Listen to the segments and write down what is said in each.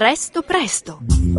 Presto Presto.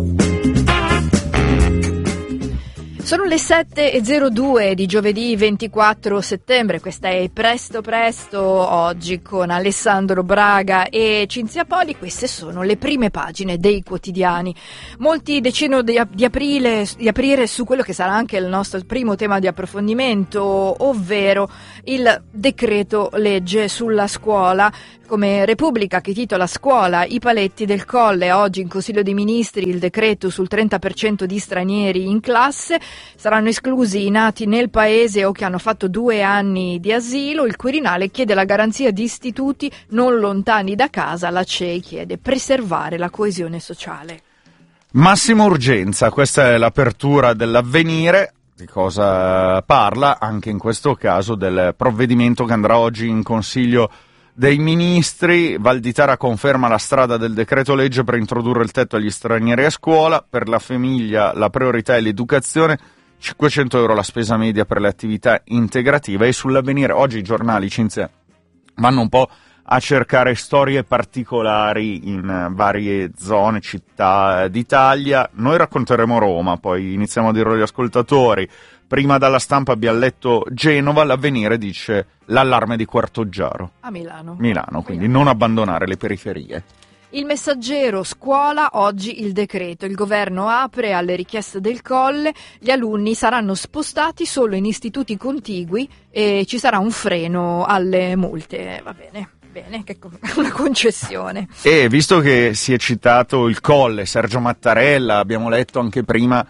Sono le 7:02 di giovedì 24 settembre, questa è Presto Presto, oggi con Alessandro Braga e Cinzia Poli. Queste sono le prime pagine dei quotidiani. Molti decidono di aprire su quello che sarà anche il nostro primo tema di approfondimento, ovvero il decreto legge sulla scuola. Come Repubblica, che titola Scuola, i paletti del Colle, oggi in Consiglio dei Ministri il decreto sul 30% di stranieri in classe, saranno esclusi i nati nel paese o che hanno fatto 2 anni di asilo. Il Quirinale chiede la garanzia di istituti non lontani da casa, la CEI chiede preservare la coesione sociale. Massima urgenza, questa è l'apertura dell'Avvenire. Di cosa parla? Anche in questo caso del provvedimento che andrà oggi in Consiglio dei Ministri. Valditara conferma la strada del decreto legge per introdurre il tetto agli stranieri a scuola. Per la famiglia la priorità è l'educazione, 500 euro la spesa media per le attività integrative. E sull'Avvenire oggi i giornali, Cinzia, vanno un po' a cercare storie particolari in varie zone, città d'Italia. Noi racconteremo Roma, poi iniziamo a dirlo agli ascoltatori. Prima dalla Stampa abbiamo letto Genova, l'Avvenire dice l'allarme di Quartoggiaro. A Milano. Quindi non abbandonare le periferie. Il Messaggero, scuola, oggi il decreto. Il governo apre alle richieste del Colle, gli alunni saranno spostati solo in istituti contigui e ci sarà un freno alle multe. Va bene. Che una concessione. E visto che si è citato il Colle, Sergio Mattarella, abbiamo letto anche prima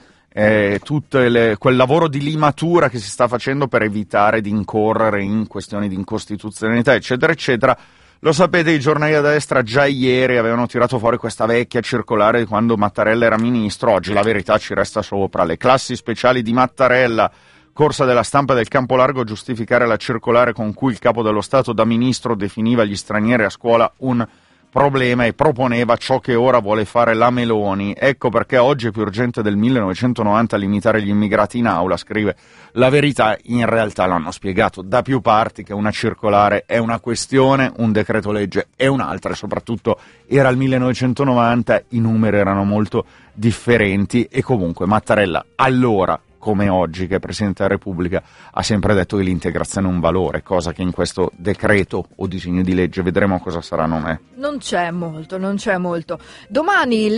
quel lavoro di limatura che si sta facendo per evitare di incorrere in questioni di incostituzionalità, eccetera, eccetera. Lo sapete, i giornali a destra già ieri avevano tirato fuori questa vecchia circolare di quando Mattarella era ministro. Oggi la verità ci resta sopra. Le classi speciali di Mattarella, corsa della Stampa del Campo Largo a giustificare la circolare con cui il capo dello Stato da ministro definiva gli stranieri a scuola un problema e proponeva ciò che ora vuole fare la Meloni. Ecco perché oggi è più urgente del 1990 limitare gli immigrati in aula, scrive La Verità. In realtà l'hanno spiegato da più parti che una circolare è una questione, un decreto legge è un'altra, e soprattutto era il 1990, i numeri erano molto differenti e comunque Mattarella allora, come oggi, che è Presidente della Repubblica, ha sempre detto che l'integrazione è un valore, cosa che in questo decreto o disegno di legge, vedremo cosa sarà, non è. Non c'è molto. Domani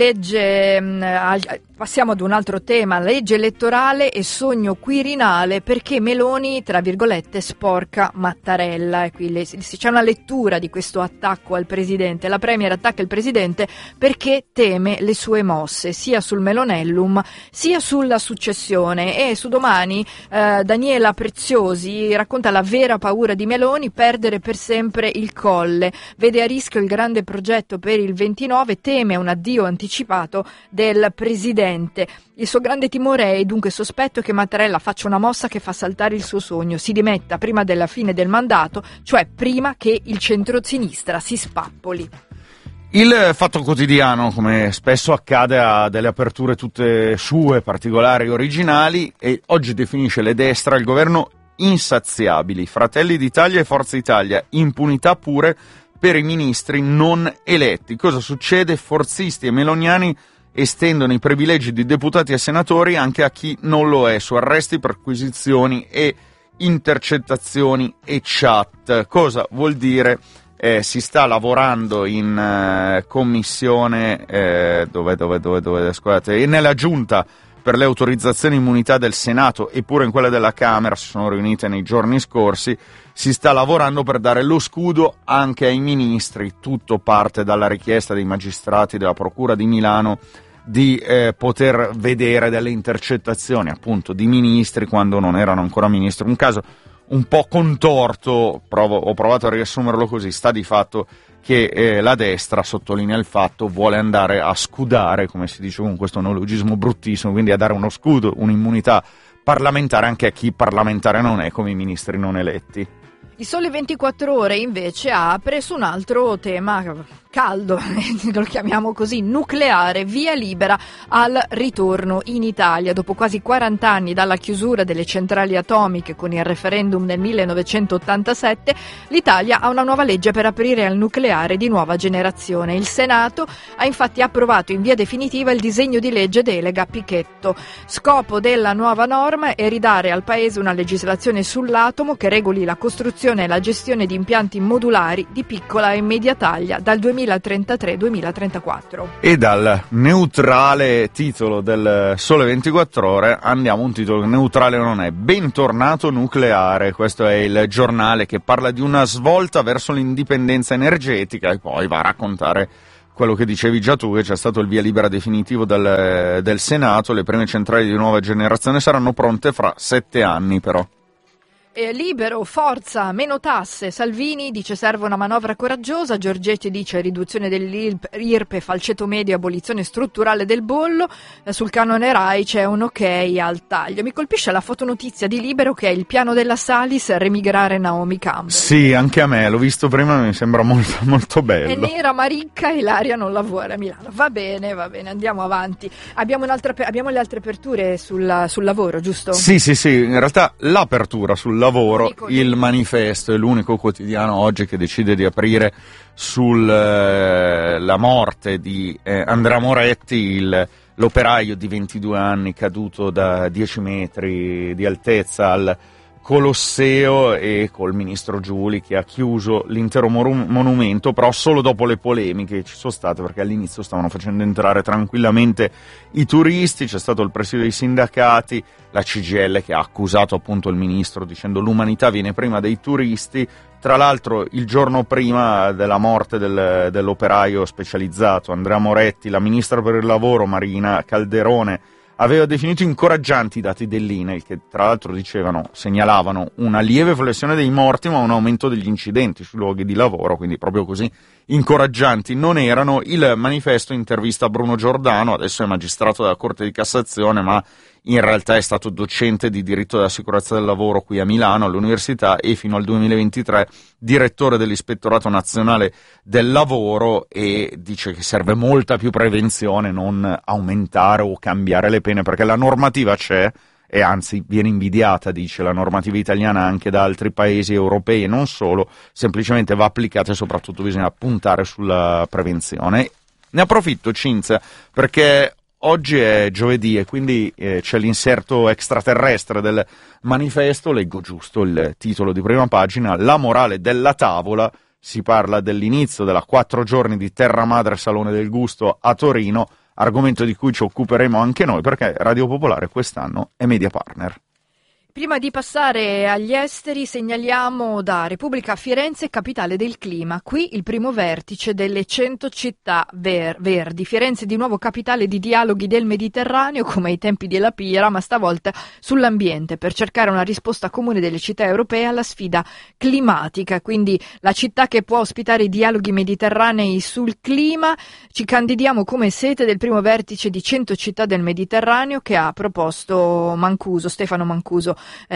passiamo ad un altro tema, legge elettorale e sogno Quirinale, perché Meloni, tra virgolette, sporca Mattarella. E qui c'è una lettura di questo attacco al Presidente. La Premier attacca il Presidente perché teme le sue mosse, sia sul Melonellum sia sulla successione. E su Domani Daniela Preziosi racconta la vera paura di Meloni, perdere per sempre il Colle. Vede a rischio il grande progetto per il 29, teme un addio anticipato del Presidente. Il suo grande timore è dunque sospetto che Mattarella faccia una mossa che fa saltare il suo sogno, si dimetta prima della fine del mandato, cioè prima che il centro-sinistra si spappoli. Il Fatto Quotidiano, come spesso accade, ha delle aperture tutte sue, particolari, originali, e oggi definisce le destre al governo insaziabili. Fratelli d'Italia e Forza Italia, impunità pure per i ministri non eletti. Cosa succede? Forzisti e meloniani estendono i privilegi di deputati e senatori anche a chi non lo è, su arresti, perquisizioni e intercettazioni e chat. Cosa vuol dire? Si sta lavorando in commissione scusate, nella giunta per le autorizzazioni e immunità del Senato, eppure in quella della Camera si sono riunite nei giorni scorsi. Si sta lavorando per dare lo scudo anche ai ministri. Tutto parte dalla richiesta dei magistrati della Procura di Milano di poter vedere delle intercettazioni appunto di ministri quando non erano ancora ministri. Un caso un po' contorto, ho provato a riassumerlo così. Sta di fatto che la destra, sottolinea il fatto, vuole andare a scudare, come si dice con questo neologismo bruttissimo, quindi a dare uno scudo, un'immunità parlamentare anche a chi parlamentare non è, come i ministri non eletti. Il Sole 24 Ore invece apre su un altro tema caldo, lo chiamiamo così, nucleare, via libera al ritorno in Italia. Dopo quasi 40 anni dalla chiusura delle centrali atomiche con il referendum del 1987, l'Italia ha una nuova legge per aprire al nucleare di nuova generazione. Il Senato ha infatti approvato in via definitiva il disegno di legge delega Pichetto. Scopo della nuova norma è ridare al Paese una legislazione sull'atomo che regoli la costruzione e la gestione di impianti modulari di piccola e media taglia dal 2033-2034. E dal neutrale titolo del Sole 24 Ore andiamo a un titolo che neutrale non è: Bentornato nucleare. Questo è il giornale che parla di una svolta verso l'indipendenza energetica e poi va a raccontare quello che dicevi già tu, che c'è stato il via libera definitivo del Senato. Le prime centrali di nuova generazione saranno pronte fra 7 anni però. Libero, forza, meno tasse. Salvini dice serve una manovra coraggiosa. Giorgetti dice riduzione dell'IRPEF, falceto medio, abolizione strutturale del bollo. Sul canone Rai c'è un ok al taglio. Mi colpisce la fotonotizia di Libero che è il piano della Salis, remigrare Naomi Campbell. Sì, anche a me, l'ho visto prima, mi sembra molto, molto bello. È nera ma ricca e Ilaria non lavora a Milano. Va bene, andiamo avanti. Abbiamo le altre aperture sul lavoro, giusto? Sì, in realtà l'apertura sul lavoro, il Manifesto è l'unico quotidiano oggi che decide di aprire sulla morte di Andrea Moretti, l'operaio di 22 anni caduto da 10 metri di altezza al Colosseo, e col ministro Giuli che ha chiuso l'intero monumento, però solo dopo le polemiche che ci sono state, perché all'inizio stavano facendo entrare tranquillamente i turisti. C'è stato il presidio dei sindacati, la CGIL che ha accusato appunto il ministro dicendo l'umanità viene prima dei turisti. Tra l'altro il giorno prima della morte dell'operaio specializzato Andrea Moretti, la ministra per il lavoro Marina Calderone aveva definito incoraggianti i dati dell'INAIL, che tra l'altro segnalavano una lieve flessione dei morti ma un aumento degli incidenti sui luoghi di lavoro, quindi proprio così incoraggianti non erano. Il Manifesto intervista Bruno Giordano, adesso è magistrato della Corte di Cassazione, ma in realtà è stato docente di diritto della sicurezza del lavoro qui a Milano all'università e fino al 2023 direttore dell'Ispettorato Nazionale del Lavoro, e dice che serve molta più prevenzione, non aumentare o cambiare le pene, perché la normativa c'è e anzi viene invidiata, dice, la normativa italiana anche da altri paesi europei e non solo, semplicemente va applicata e soprattutto bisogna puntare sulla prevenzione. Ne approfitto, Cinzia, perché oggi è giovedì e quindi c'è l'inserto extraterrestre del Manifesto. Leggo giusto il titolo di prima pagina: La morale della tavola. Si parla dell'inizio della 4 giorni di Terra Madre Salone del Gusto a Torino, argomento di cui ci occuperemo anche noi perché Radio Popolare quest'anno è media partner. Prima di passare agli esteri segnaliamo da Repubblica Firenze, capitale del clima. Qui il primo vertice delle 100 città verdi. Firenze di nuovo capitale di dialoghi del Mediterraneo come ai tempi della Pira, ma stavolta sull'ambiente per cercare una risposta comune delle città europee alla sfida climatica. Quindi la città che può ospitare i dialoghi mediterranei sul clima. Ci candidiamo come sede del primo vertice di 100 città del Mediterraneo che ha proposto Stefano Mancuso,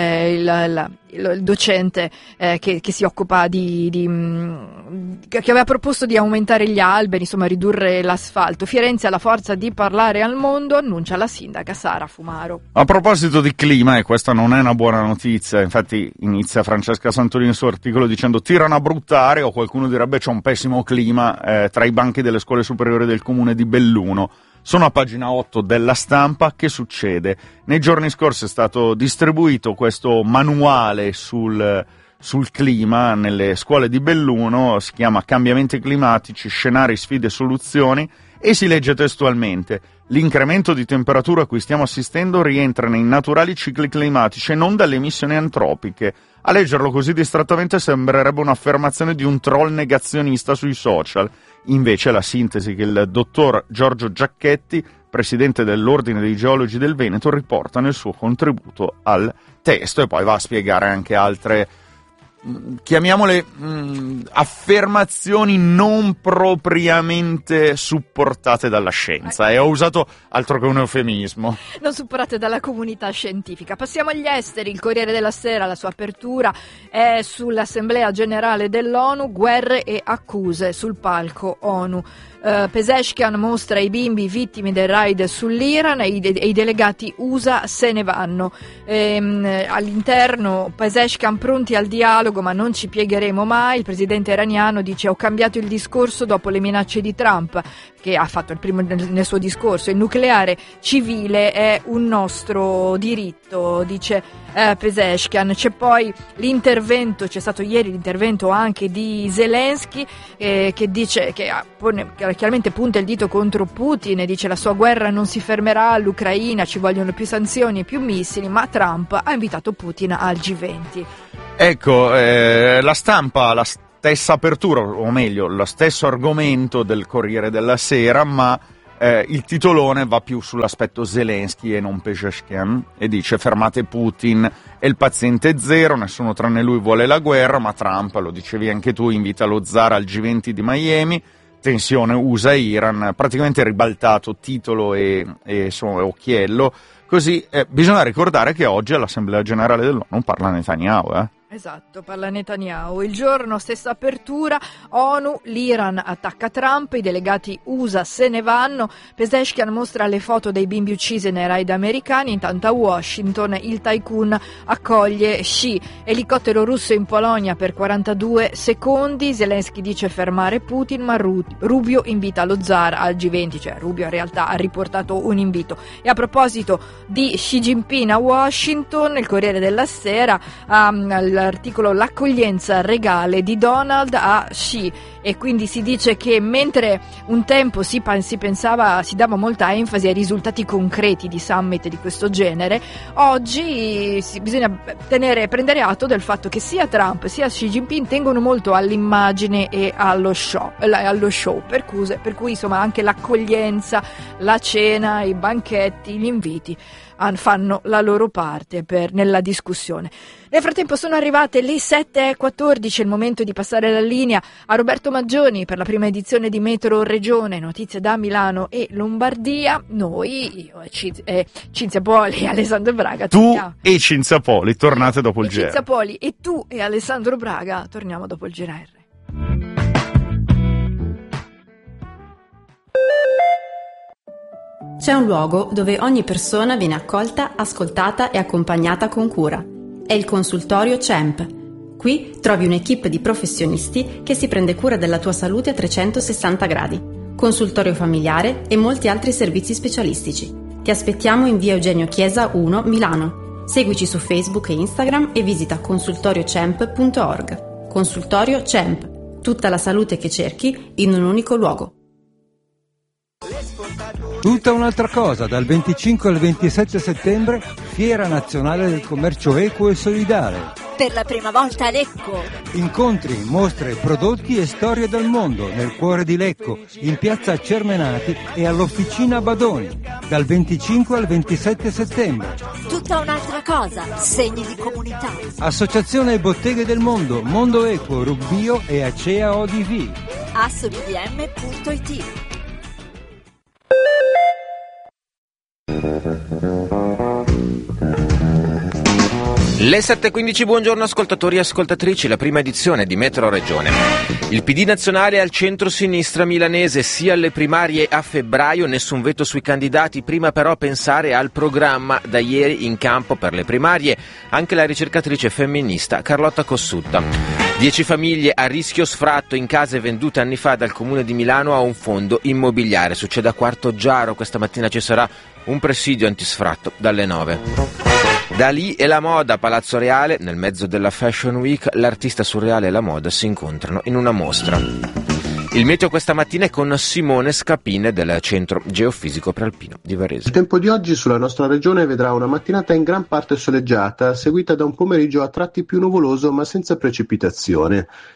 il docente che si occupa che aveva proposto di aumentare gli alberi, insomma ridurre l'asfalto. Firenze ha la forza di parlare al mondo, annuncia la sindaca Sara Fumaro. A proposito di clima, e questa non è una buona notizia, infatti inizia Francesca Santolini il suo articolo dicendo tirano a bruttare, o qualcuno direbbe c'è un pessimo clima tra i banchi delle scuole superiori del comune di Belluno. Sono a pagina 8 della Stampa. Che succede? Nei giorni scorsi è stato distribuito questo manuale sul clima nelle scuole di Belluno, si chiama Cambiamenti climatici, scenari, sfide e soluzioni, e si legge testualmente: l'incremento di temperatura a cui stiamo assistendo rientra nei naturali cicli climatici e non dalle emissioni antropiche. A leggerlo così distrattamente sembrerebbe un'affermazione di un troll negazionista sui social. Invece la sintesi che il dottor Giorgio Giacchetti, presidente dell'Ordine dei Geologi del Veneto, riporta nel suo contributo al testo, e poi va a spiegare anche altre chiamiamole affermazioni non propriamente supportate dalla scienza, e ho usato altro che un eufemismo. Non supportate dalla comunità scientifica. Passiamo agli esteri. Il Corriere della Sera, la sua apertura è sull'Assemblea Generale dell'ONU, guerre e accuse sul palco ONU. Pezeshkian mostra i bimbi vittime del raid sull'Iran e i delegati USA se ne vanno. All'interno Pezeshkian pronti al dialogo ma non ci piegheremo mai. Il presidente iraniano dice: ho cambiato il discorso dopo le minacce di Trump, che ha fatto il primo nel suo discorso. Il nucleare civile è un nostro diritto, dice Pezeshkian. C'è poi l'intervento, c'è stato ieri l'intervento anche di Zelensky, che dice che chiaramente punta il dito contro Putin e dice: la sua guerra non si fermerà all'Ucraina, ci vogliono più sanzioni e più missili, ma Trump ha invitato Putin al G20. Ecco, la stampa, la stessa apertura, o meglio, lo stesso argomento del Corriere della Sera, ma il titolone va più sull'aspetto Zelensky e non Pezeshkian, e dice: fermate Putin, è il paziente zero, nessuno tranne lui vuole la guerra, ma Trump, lo dicevi anche tu, invita lo zar al G20 di Miami, tensione USA-Iran, praticamente ribaltato titolo e occhiello. Così bisogna ricordare che oggi all'Assemblea Generale dell'ONU parla Netanyahu, Esatto, parla Netanyahu. Il Giorno, stessa apertura, ONU, l'Iran attacca Trump, i delegati USA se ne vanno, Pezeshkian mostra le foto dei bimbi uccisi nei raid americani, intanto a Washington il tycoon accoglie Xi, elicottero russo in Polonia per 42 secondi, Zelensky dice fermare Putin, ma Rubio invita lo zar al G20, cioè Rubio in realtà ha riportato un invito. E a proposito di Xi Jinping a Washington, il Corriere della Sera l'articolo l'accoglienza regale di Donald a Xi, e quindi si dice che mentre un tempo si pensava, si dava molta enfasi ai risultati concreti di summit di questo genere, oggi bisogna prendere atto del fatto che sia Trump sia Xi Jinping tengono molto all'immagine e allo show, per cui insomma anche l'accoglienza, la cena, i banchetti, gli inviti fanno la loro parte nella discussione. Nel frattempo sono arrivate le 7:14, il momento di passare la linea a Roberto Maggioni per la prima edizione di Metro Regione, notizie da Milano e Lombardia. Noi, io e Cinzia Poli e Alessandro Braga. E Cinzia Poli, tornate dopo il GR. Cinzia Poli e tu e Alessandro Braga torniamo dopo il GR. C'è un luogo dove ogni persona viene accolta, ascoltata e accompagnata con cura. È il consultorio CEMP. Qui trovi un'equipe di professionisti che si prende cura della tua salute a 360 gradi. Consultorio familiare e molti altri servizi specialistici. Ti aspettiamo in via Eugenio Chiesa 1, Milano. Seguici su Facebook e Instagram e visita consultoriocemp.org. Consultorio CEMP. Tutta la salute che cerchi in un unico luogo. Tutta un'altra cosa, dal 25 al 27 settembre, Fiera Nazionale del Commercio Equo e Solidale. Per la prima volta a Lecco. Incontri, mostre, prodotti e storie del mondo nel cuore di Lecco, in piazza Cermenati e all'Officina Badoni, dal 25 al 27 settembre. Tutta un'altra cosa, segni di comunità. Associazione Botteghe del Mondo, Mondo Equo, Rubbio e Acea ODV. assobdm.it. Le 7.15, buongiorno ascoltatori e ascoltatrici, la prima edizione di Metro Regione. Il PD nazionale al centro-sinistra milanese, sia alle primarie a febbraio, nessun veto sui candidati, prima però pensare al programma. Da ieri in campo per le primarie anche la ricercatrice femminista Carlotta Cossutta. 10 famiglie a rischio sfratto in case vendute anni fa dal Comune di Milano a un fondo immobiliare. Succede a Quartoggiaro, questa mattina ci sarà un presidio antisfratto dalle 9. Dalì e la moda, Palazzo Reale, nel mezzo della Fashion Week, l'artista surreale e la moda si incontrano in una mostra. Il meteo questa mattina è con Simone Scapine del Centro Geofisico Prealpino di Varese. Il tempo di oggi sulla nostra regione vedrà una mattinata in gran parte soleggiata, seguita da un pomeriggio a tratti più nuvoloso ma senza precipitazione.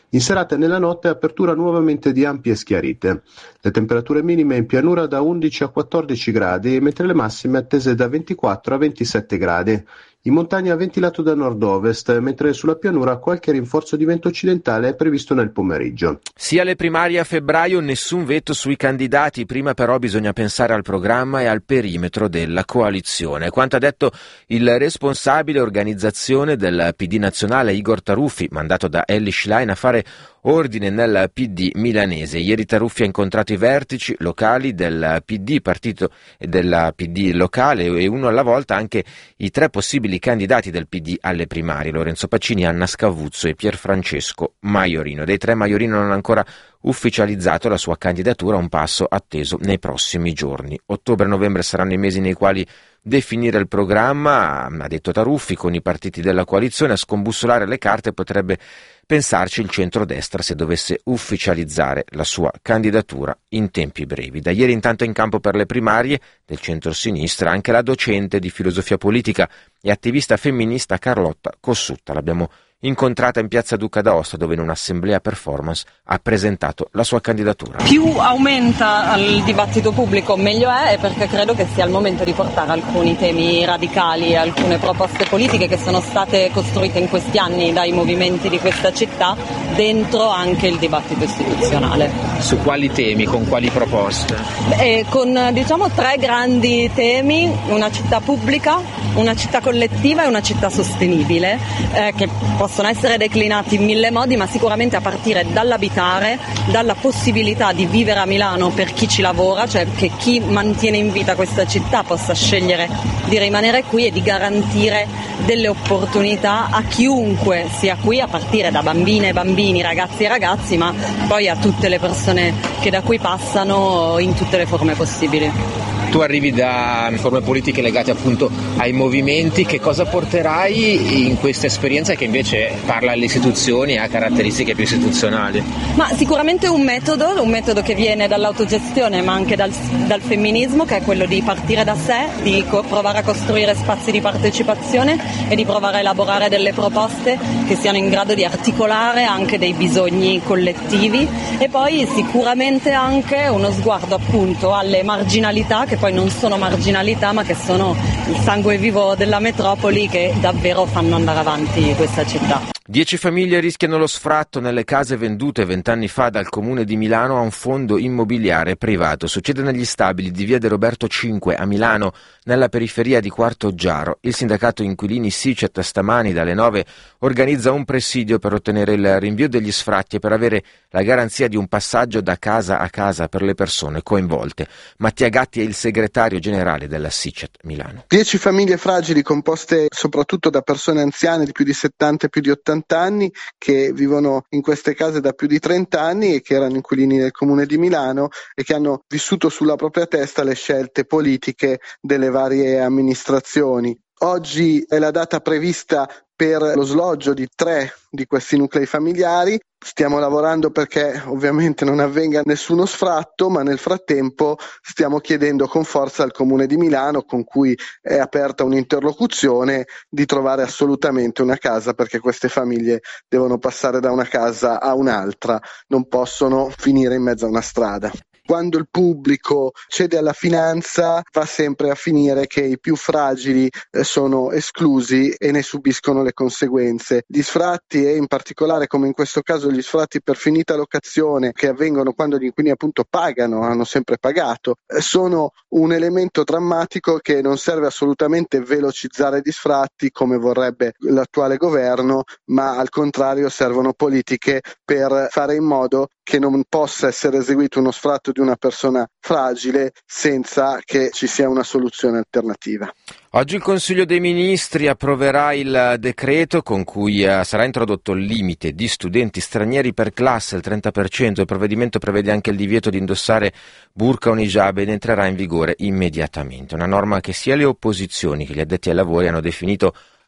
In serata e nella notte apertura nuovamente di ampie schiarite. Le temperature minime in pianura da 11 a 14 gradi, mentre le massime attese da 24 a 27 gradi. In montagna ventilato da nord-ovest, mentre sulla pianura qualche rinforzo di vento occidentale è previsto nel pomeriggio. Sia alle primarie a febbraio nessun veto sui candidati, prima però bisogna pensare al programma e al perimetro della coalizione. Quanto ha detto il responsabile organizzazione del PD nazionale Igor Taruffi, mandato da Elly Schlein a fare ordine nel PD milanese. Ieri Taruffi ha incontrato i vertici locali del PD, partito della PD locale, e uno alla volta anche i tre possibili candidati del PD alle primarie: Lorenzo Pacini, Anna Scavuzzo e Pierfrancesco Maiorino. Dei tre, Maiorino non ha ancora ufficializzato la sua candidatura, un passo atteso nei prossimi giorni. Ottobre e novembre saranno i mesi nei quali definire il programma, ha detto Taruffi, con i partiti della coalizione. A scombussolare le carte potrebbe pensarci il centrodestra se dovesse ufficializzare la sua candidatura in tempi brevi. Da ieri intanto è in campo per le primarie del centrosinistra anche la docente di filosofia politica e attivista femminista Carlotta Cossutta. L'abbiamo incontrata in piazza Duca d'Aosta, dove in un'assemblea performance ha presentato la sua candidatura. Più aumenta il dibattito pubblico meglio è, perché credo che sia il momento di portare alcuni temi radicali, alcune proposte politiche che sono state costruite in questi anni dai movimenti di questa città dentro anche il dibattito istituzionale. Su quali temi, con quali proposte? Con tre grandi temi: una città pubblica, una città collettiva e una città sostenibile, che possono essere declinati in mille modi, ma sicuramente a partire dall'abitare, dalla possibilità di vivere a Milano per chi ci lavora, cioè che chi mantiene in vita questa città possa scegliere di rimanere qui, e di garantire delle opportunità a chiunque sia qui, a partire da bambine e bambini, ragazzi e ragazzi, ma poi a tutte le persone che da qui passano in tutte le forme possibili. Tu arrivi da forme politiche legate appunto ai movimenti, che cosa porterai in questa esperienza che invece parla alle istituzioni e ha caratteristiche più istituzionali? Ma sicuramente un metodo che viene dall'autogestione, ma anche dal femminismo, che è quello di partire da sé, di provare a costruire spazi di partecipazione e di provare a elaborare delle proposte che siano in grado di articolare anche dei bisogni collettivi, e poi sicuramente anche uno sguardo appunto alle marginalità, che poi non sono marginalità ma che sono il sangue vivo della metropoli, che davvero fanno andare avanti questa città. 10 famiglie rischiano lo sfratto nelle case vendute 20 anni fa dal Comune di Milano a un fondo immobiliare privato. Succede negli stabili di via De Roberto 5 a Milano, nella periferia di Quarto Giaro. Il sindacato inquilini SICET stamani dalle 9 organizza un presidio per ottenere il rinvio degli sfratti e per avere la garanzia di un passaggio da casa a casa per le persone coinvolte. Mattia Gatti è il segretario generale della SICET Milano. 10 famiglie fragili composte soprattutto da persone anziane di più di 70 e più di 80 anni, che vivono in queste case da più di 30 anni e che erano inquilini del Comune di Milano e che hanno vissuto sulla propria testa le scelte politiche delle varie amministrazioni. Oggi è la data prevista per lo sloggio di 3 di questi nuclei familiari. Stiamo lavorando perché ovviamente non avvenga nessuno sfratto, ma nel frattempo stiamo chiedendo con forza al Comune di Milano, con cui è aperta un'interlocuzione, di trovare assolutamente una casa, perché queste famiglie devono passare da una casa a un'altra, non possono finire in mezzo a una strada. Quando il pubblico cede alla finanza, va sempre a finire che i più fragili sono esclusi e ne subiscono le conseguenze. Gli sfratti, e in particolare come in questo caso gli sfratti per finita locazione, che avvengono quando gli inquilini appunto pagano, hanno sempre pagato, sono un elemento drammatico che non serve assolutamente velocizzare gli sfratti come vorrebbe l'attuale governo, ma al contrario servono politiche per fare in modo che non possa essere eseguito uno sfratto di una persona fragile senza che ci sia una soluzione alternativa. Oggi il Consiglio dei Ministri approverà il decreto con cui sarà introdotto il limite di studenti stranieri per classe, il 30%. Il provvedimento prevede anche il divieto di indossare burqa o niqab ed entrerà in vigore immediatamente. Una norma che sia le opposizioni che gli addetti ai lavori hanno definito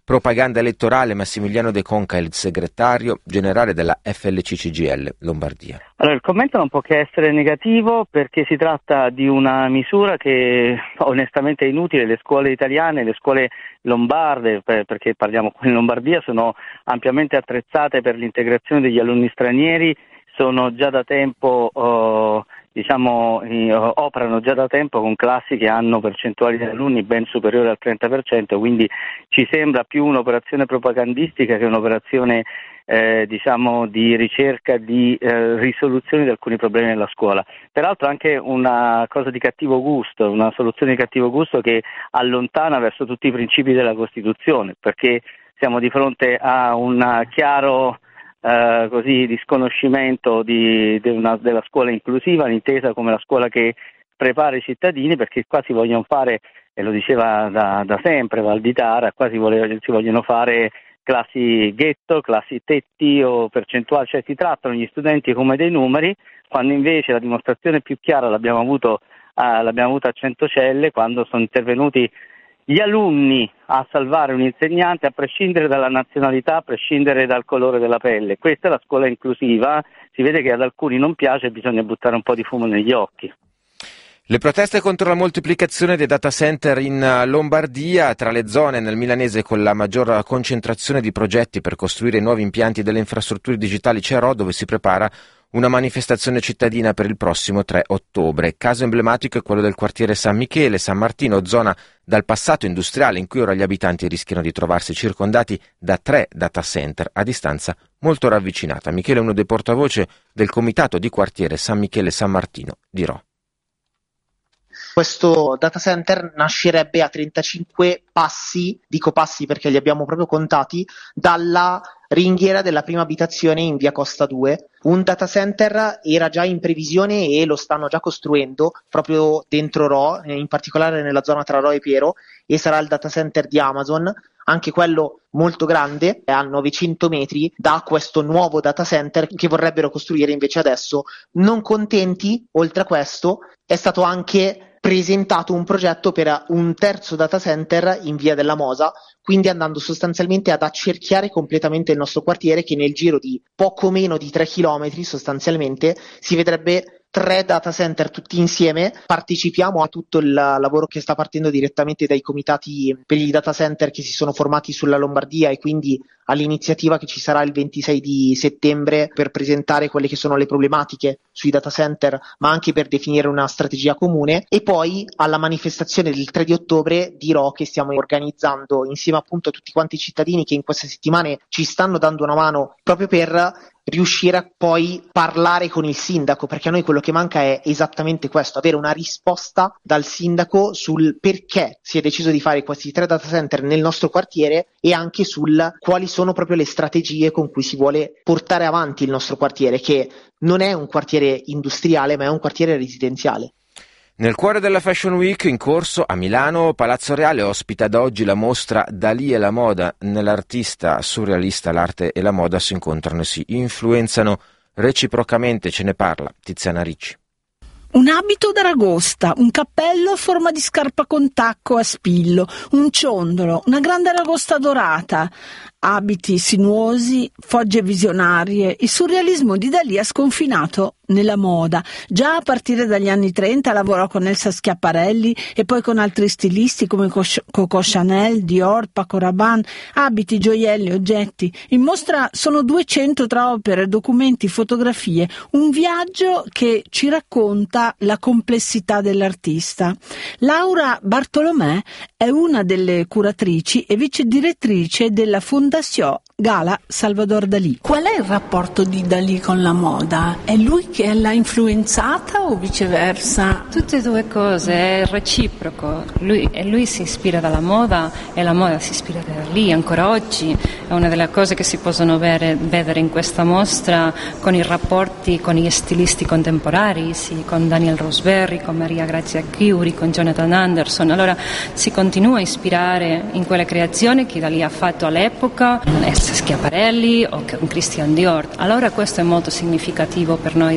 propaganda elettorale. Massimiliano De Conca è il segretario generale della FLC CGIL Lombardia. Allora, il commento non può che essere negativo, perché si tratta di una misura che onestamente è inutile. Le scuole italiane, le scuole lombarde, perché parliamo qui in Lombardia, sono ampiamente attrezzate per l'integrazione degli alunni stranieri, sono già da tempo operano già da tempo con classi che hanno percentuali di alunni ben superiori al 30%, quindi ci sembra più un'operazione propagandistica che un'operazione di ricerca di risoluzione di alcuni problemi nella scuola. Peraltro anche una cosa di cattivo gusto, una soluzione di cattivo gusto che allontana verso tutti i principi della Costituzione, perché siamo di fronte a un chiaro disconoscimento della scuola inclusiva, intesa come la scuola che prepara i cittadini, perché qua si vogliono fare, e lo diceva da sempre Valditara, qua si vogliono fare classi ghetto, classi tetti o percentuali, cioè si trattano gli studenti come dei numeri, quando invece la dimostrazione più chiara l'abbiamo avuta a Centocelle, quando sono intervenuti gli alunni a salvare un insegnante a prescindere dalla nazionalità, a prescindere dal colore della pelle. Questa è la scuola inclusiva, si vede che ad alcuni non piace e bisogna buttare un po' di fumo negli occhi. Le proteste contro la moltiplicazione dei data center in Lombardia, tra le zone nel milanese con la maggior concentrazione di progetti per costruire nuovi impianti delle infrastrutture digitali c'è Rho, dove si prepara una manifestazione cittadina per il prossimo 3 ottobre. Caso emblematico è quello del quartiere San Michele, San Martino, zona dal passato industriale in cui ora gli abitanti rischiano di trovarsi circondati da 3 data center a distanza molto ravvicinata. Michele è uno dei portavoce del comitato di quartiere San Michele San Martino di Rho. Questo data center nascerebbe a 35 passi, dico passi perché li abbiamo proprio contati, dalla ringhiera della prima abitazione in via Costa 2. Un data center era già in previsione e lo stanno già costruendo proprio dentro Rho, in particolare nella zona tra Rho e Piero, e sarà il data center di Amazon, anche quello molto grande, a 900 metri da questo nuovo data center che vorrebbero costruire invece adesso. Non contenti, oltre a questo, è stato anche presentato un progetto per un terzo data center in via della Mosa, quindi andando sostanzialmente ad accerchiare completamente il nostro quartiere, che nel giro di poco meno di 3 chilometri sostanzialmente si vedrebbe 3 data center tutti insieme. Partecipiamo a tutto il lavoro che sta partendo direttamente dai comitati per i data center che si sono formati sulla Lombardia, e quindi all'iniziativa che ci sarà il 26 di settembre per presentare quelle che sono le problematiche sui data center, ma anche per definire una strategia comune, e poi alla manifestazione del 3 di ottobre di Rho che stiamo organizzando insieme appunto a tutti quanti i cittadini che in queste settimane ci stanno dando una mano proprio per riuscire a poi parlare con il sindaco, perché a noi quello che manca è esattamente questo, avere una risposta dal sindaco sul perché si è deciso di fare questi 3 data center nel nostro quartiere, e anche sul quali sono proprio le strategie con cui si vuole portare avanti il nostro quartiere, che non è un quartiere industriale ma è un quartiere residenziale. Nel cuore della Fashion Week in corso a Milano, Palazzo Reale ospita da oggi la mostra Dalì e la moda. Nell'artista surrealista l'arte e la moda si incontrano e si influenzano reciprocamente, ce ne parla Tiziana Ricci. Un abito d'aragosta, un cappello a forma di scarpa con tacco a spillo, un ciondolo, una grande aragosta dorata, abiti sinuosi, fogge visionarie. Il surrealismo di Dalì ha sconfinato nella moda. Già a partire dagli anni 30 lavorò con Elsa Schiaparelli e poi con altri stilisti come Coco Chanel, Dior, Paco Rabanne. Abiti, gioielli, oggetti. In mostra sono 200 tra opere, documenti, fotografie, un viaggio che ci racconta la complessità dell'artista. Laura Bartolomè è una delle curatrici e vice direttrice della Fondazione Gala Salvador Dalì. Qual è il rapporto di Dalì con la moda? È lui che l'ha influenzata o viceversa? Tutte e due cose, è reciproco. Lui si ispira dalla moda e la moda si ispira da Dalì. Ancora oggi è una delle cose che si possono vedere in questa mostra, con i rapporti con gli stilisti contemporanei, sì, con Daniel Roseberry, con Maria Grazia Chiuri, con Jonathan Anderson. Allora si continua a ispirare in quelle creazioni che Dalì ha fatto all'epoca, Schiaparelli o con Christian Dior. Allora questo è molto significativo per noi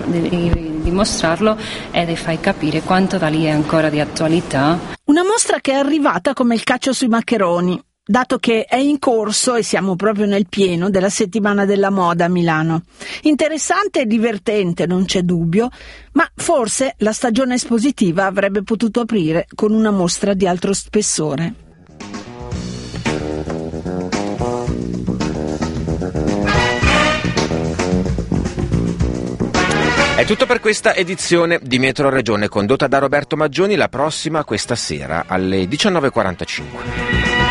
di mostrarlo e di far capire quanto Dalì è ancora di attualità. Una mostra che è arrivata come il caccio sui maccheroni. dato che è in corso, e siamo proprio nel pieno, della settimana della moda a Milano. Interessante e divertente, non c'è dubbio, ma forse la stagione espositiva avrebbe potuto aprire con una mostra di altro spessore. È tutto per questa edizione di Metro Regione condotta da Roberto Maggioni. La prossima questa sera alle 19:45.